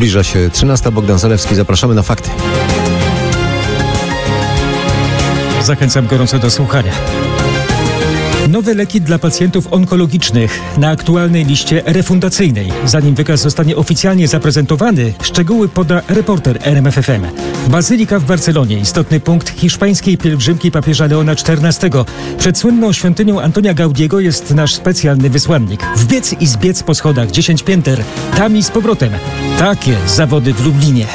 Zbliża się 13. Bogdan Zalewski. Zapraszamy na fakty. Zachęcam gorąco do słuchania. Nowe leki dla pacjentów onkologicznych na aktualnej liście refundacyjnej. Zanim wykaz zostanie oficjalnie zaprezentowany, szczegóły poda reporter RMF FM. Bazylika w Barcelonie, istotny punkt hiszpańskiej pielgrzymki papieża Leona XIV. Przed słynną świątynią Antonia Gaudiego jest nasz specjalny wysłannik. Wbiec i zbiec po schodach 10 pięter, tam i z powrotem. Takie zawody w Lublinie.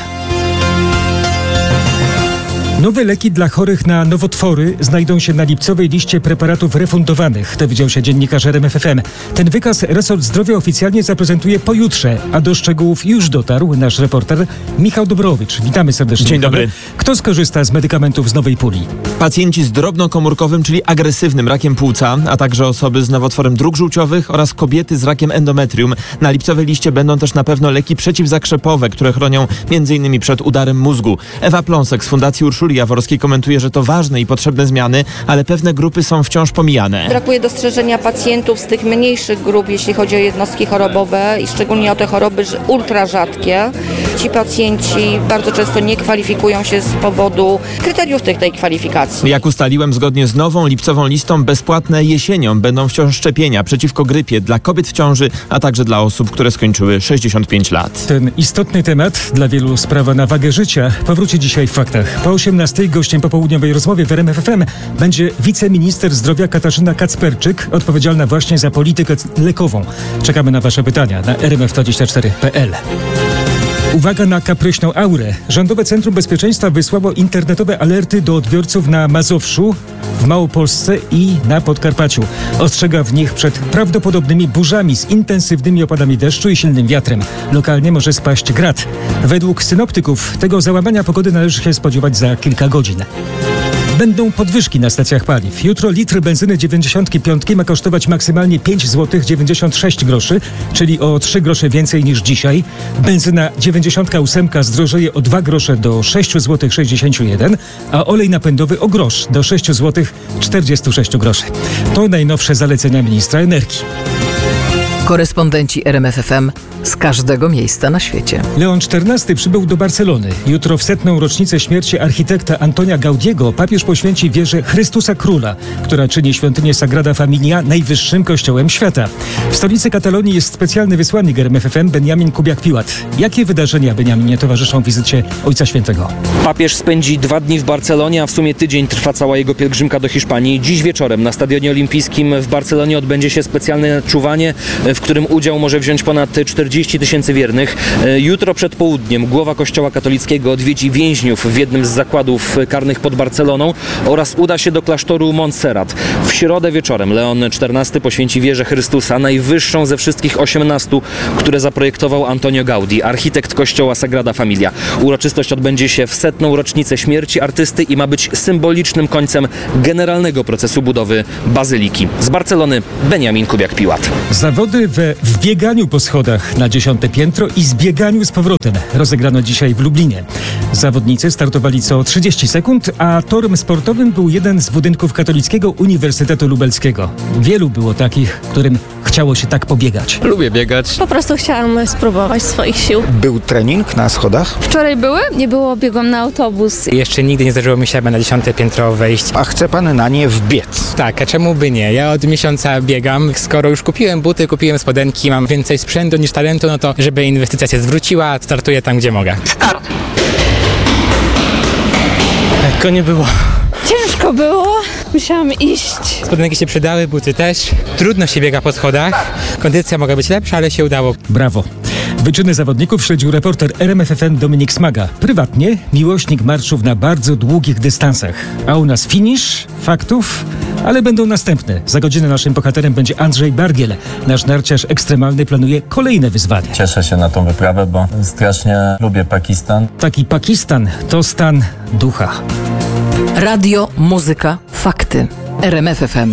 Nowe leki dla chorych na nowotwory znajdą się na lipcowej liście preparatów refundowanych, dowiedział się dziennikarz RMF FM. Ten wykaz resort zdrowia oficjalnie zaprezentuje pojutrze, a do szczegółów już dotarł nasz reporter Michał Dobrowicz. Witamy serdecznie. Dzień dobry. Kto skorzysta z medykamentów z nowej puli? Pacjenci z drobnokomórkowym, czyli agresywnym rakiem płuca, a także osoby z nowotworem dróg żółciowych oraz kobiety z rakiem endometrium. Na lipcowej liście będą też na pewno leki przeciwzakrzepowe, które chronią m.in. przed udarem mózgu. Ewa Pląsek z Fundacji Urszuli Jaworskiej komentuje, że to ważne i potrzebne zmiany, ale pewne grupy są wciąż pomijane. Brakuje dostrzeżenia pacjentów z tych mniejszych grup, jeśli chodzi o jednostki chorobowe i szczególnie o te choroby ultra rzadkie. Ci pacjenci bardzo często nie kwalifikują się z powodu kryteriów tej kwalifikacji. Jak ustaliłem, zgodnie z nową lipcową listą bezpłatne jesienią będą wciąż szczepienia przeciwko grypie dla kobiet w ciąży, a także dla osób, które skończyły 65 lat. Ten istotny temat, dla wielu sprawa na wagę życia, powróci dzisiaj w faktach. Po 18 gościem popołudniowej rozmowy w RMF FM będzie wiceminister zdrowia Katarzyna Kacperczyk, odpowiedzialna właśnie za politykę lekową. Czekamy na wasze pytania na rmf24.pl. Uwaga na kapryśną aurę. Rządowe Centrum Bezpieczeństwa wysłało internetowe alerty do odbiorców na Mazowszu, w Małopolsce i na Podkarpaciu. Ostrzega w nich przed prawdopodobnymi burzami z intensywnymi opadami deszczu i silnym wiatrem. Lokalnie może spaść grad. Według synoptyków tego załamania pogody należy się spodziewać za kilka godzin. Będą podwyżki na stacjach paliw. Jutro litr benzyny 95 ma kosztować maksymalnie 5 zł 96 groszy, czyli o 3 grosze więcej niż dzisiaj. Benzyna 98 zdrożeje o 2 grosze do 6 zł 61, a olej napędowy o grosz do 6 zł 46 groszy. To najnowsze zalecenia ministra energii. Korespondenci RMF FM z każdego miejsca na świecie. Leon XIV przybył do Barcelony. Jutro w 100. rocznicę śmierci architekta Antonia Gaudiego papież poświęci wieżę Chrystusa Króla, która czyni świątynię Sagrada Familia najwyższym kościołem świata. W stolicy Katalonii jest specjalny wysłannik RMF FM Benjamin Kubiak-Piłat. Jakie wydarzenia, Benjaminie, towarzyszą wizycie Ojca Świętego? Papież spędzi 2 dni w Barcelonie, a w sumie tydzień trwa cała jego pielgrzymka do Hiszpanii. Dziś wieczorem na Stadionie Olimpijskim w Barcelonie odbędzie się specjalne czuwanie, w którym udział może wziąć ponad 40 000 wiernych. Jutro przed południem głowa Kościoła katolickiego odwiedzi więźniów w jednym z zakładów karnych pod Barceloną oraz uda się do klasztoru Montserrat. W środę wieczorem Leon XIV poświęci wieżę Chrystusa, najwyższą ze wszystkich 18, które zaprojektował Antonio Gaudí, architekt kościoła Sagrada Familia. Uroczystość odbędzie się w 100. rocznicę śmierci artysty i ma być symbolicznym końcem generalnego procesu budowy bazyliki. Z Barcelony Benjamin Kubiak-Piłat. Zawody we wbieganiu po schodach na 10. piętro i zbieganiu z powrotem rozegrano dzisiaj w Lublinie. Zawodnicy startowali co 30 sekund, a torem sportowym był jeden z budynków Katolickiego Uniwersytetu Lubelskiego. Wielu było takich, którym chciało się tak pobiegać. Lubię biegać. Po prostu chciałam spróbować swoich sił. Był trening na schodach? Wczoraj były? Nie było, biegłam na autobus. Jeszcze nigdy nie zdarzyło mi się na 10. piętro wejść. A chce pan na nie wbiec? Tak, a czemu by nie? Ja od miesiąca biegam. Skoro już kupiłem buty, kupiłem spodenki, mam więcej sprzętu niż talentu, no to żeby inwestycja się zwróciła, startuję tam, gdzie mogę. Start! Lekko nie było. Ciężko było. Musiałam iść. Spodenki się przydały, buty też. Trudno się biega po schodach. Kondycja mogła być lepsza, ale się udało. Brawo. Wyczyny zawodników śledził reporter RMF FM Dominik Smaga. Prywatnie miłośnik marszów na bardzo długich dystansach. A u nas finisz faktów, ale będą następne. Za godzinę naszym bohaterem będzie Andrzej Bargiel. Nasz narciarz ekstremalny planuje kolejne wyzwanie. Cieszę się na tą wyprawę, bo strasznie lubię Pakistan. Taki Pakistan to stan ducha. Radio, muzyka, fakty. RMF FM.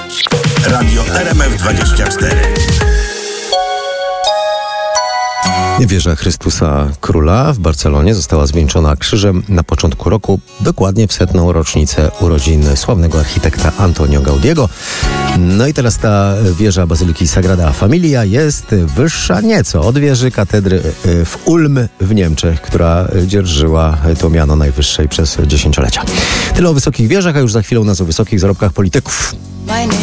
Radio RMF 24. Wieża Chrystusa Króla w Barcelonie została zwieńczona krzyżem na początku roku, dokładnie w 100. rocznicę urodzin sławnego architekta Antonio Gaudiego. No i teraz ta wieża Bazyliki Sagrada Familia jest wyższa nieco od wieży katedry w Ulm w Niemczech, która dzierżyła to miano najwyższej przez dziesięciolecia. Tyle o wysokich wieżach, a już za chwilę u nas o wysokich zarobkach polityków.